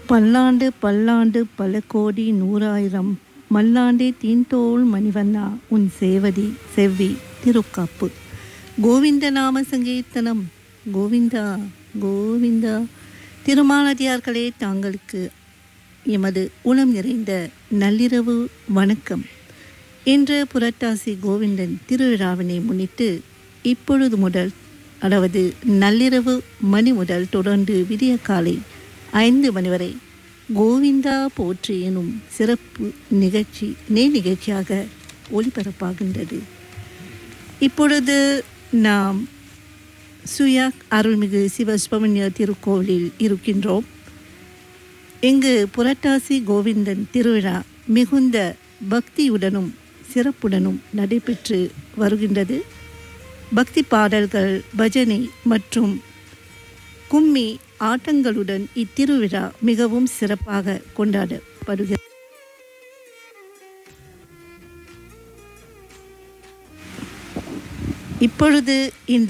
பல்லாண்டு பல்லாண்டு பல கோடி நூறாயிரம் மல்லாண்டே தீந்தோள் மணிவண்ணா உன் சேவதி செவ்வி திருக்காப்பு. கோவிந்த நாம சங்கீர்த்தனம். கோவிந்தா கோவிந்தா. திருமாலடியார்களே, தாங்களுக்கு எமது உளம் நிறைந்த நள்ளிரவு வணக்கம். இன்று புரட்டாசி கோவிந்தன் திருவிழாவினை முன்னிட்டு இப்பொழுது முதல், அதாவது நள்ளிரவு மணி முதல் தொடர்ந்து விடிய காலை 5 மணி வரை கோவிந்தா போற்றி எனும் சிறப்பு நிகழ்ச்சி நிகழ்ச்சியாக ஒளிபரப்பாகின்றது. இப்பொழுது நாம் சுயாக் அருள்மிகு சிவசுப்ரமணிய திருக்கோவிலில் இருக்கின்றோம். இங்கு புரட்டாசி கோவிந்தன் திருவிழா மிகுந்த பக்தியுடனும் சிறப்புடனும் நடைபெற்று வருகின்றது. பக்தி பாடல்கள், பஜனை மற்றும் கும்மி ஆட்டங்களுடன் இத்திருவிழா மிகவும் சிறப்பாக கொண்டாடப்படுகிறது. இப்பொழுது இந்த